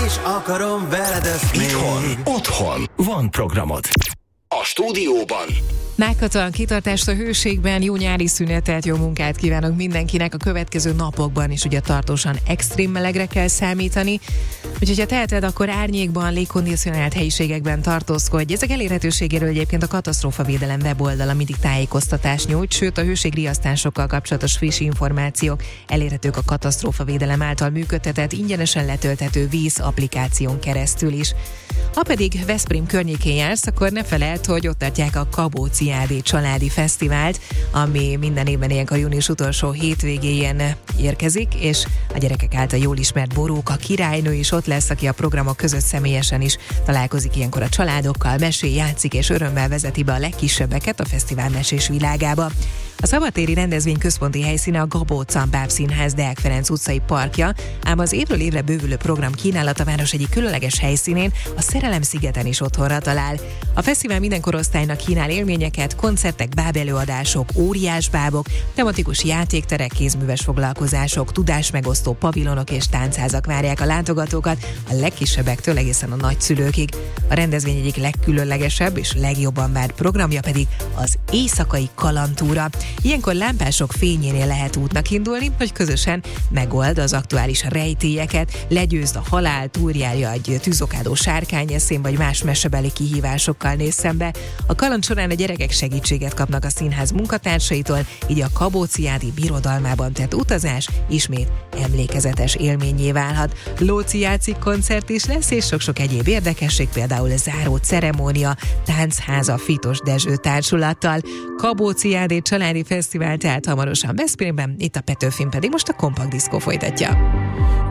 is akarom veled ezt még. Itthon, otthon van programod. A stúdióban Meghatóan kitartást a hőségben, jó nyári szünetet, jó munkát kívánok mindenkinek. A következő napokban is ugye tartósan extrém melegre kell számítani. Úgyhogy ha teheted, akkor árnyékban, légkondicionált helyiségekben tartózkodj. Ezek elérhetőségéről egyébként a katasztrófavédelem weboldala mindig tájékoztatást nyújt, sőt a hőségriasztásokkal kapcsolatos friss információk elérhetők a katasztrófavédelem által működtetett, ingyenesen letölthető víz applikáción keresztül is. Ha pedig Veszprém környékén jársz, akkor ne feledd, hogy ott tartják a Kabóciádé családi fesztivált, ami minden évben ilyenkor június utolsó hétvégéjén érkezik, és a gyerekek által jól ismert Boróka királynő is ott lesz, aki a programok között személyesen is találkozik ilyenkor a családokkal, mesél, játszik és örömmel vezeti be a legkisebbeket a fesztivál mesés világába. A szabadtéri rendezvény központi helyszíne a Gabóczan Bábszínház Deák Ferenc utcai parkja, ám az évről évre bővülő program kínálat a város egyik különleges helyszínén, a Szerelem-szigeten is otthonra talál. A fesztivál minden korosztálynak kínál élményeket, koncertek, bábelőadások, óriás bábok, tematikus játékterek, kézműves foglalkozások, tudásmegosztó pavilonok és táncházak várják a látogatókat, a legkisebbektől egészen a nagyszülőkig. A rendezvény egyik legkülönlegesebb és legjobban várt programja pedig az éjszakai kalandtúra. Ilyenkor lámpások fényénél lehet útnak indulni, hogy közösen megold az aktuális rejtélyeket, legyőzd a halált, túrjárja egy tűzokádó sárkányeszén, vagy más mesebeli kihívásokkal néz szembe. A kaland során a gyerekek segítséget kapnak a színház munkatársaitól, így a Kabóciádi birodalmában tett utazás ismét emlékezetes élménnyé válhat. Lóci játszik koncert is lesz, és sok-sok egyéb érdekesség, például záró ceremónia, táncháza Fitos Dezső társulattal. Kabóciádé családi fesztivál tehát hamarosan Veszprémben, itt a Petőfin pedig most a Kompakt Diszkó folytatja.